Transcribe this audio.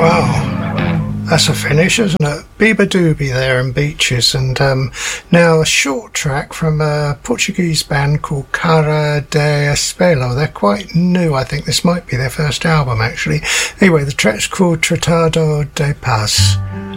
Wow, that's a finish, isn't it? Biba Doobie there and Beaches, and now a short track from a Portuguese band called Cara de Espelho. They're quite new, I think this might be their first album actually. Anyway, the track's called Tratado de Paz.